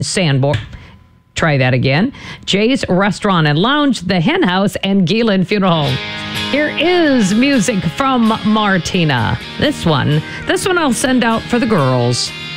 Sanborn. Try that again. Jay's Restaurant and Lounge, the Hen House, and Gielan Funeral Home. Here is music from Martina. This one I'll send out for the girls.